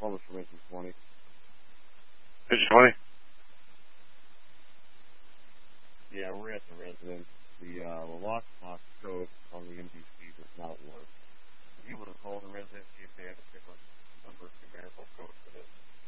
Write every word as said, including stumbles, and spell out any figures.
Columbus from engine twenty. Engine twenty? Yeah, we're at the residence. The, uh, the lockbox code on the M D C does not work. If you would have called the residence, see if they had a different number numerical code for this.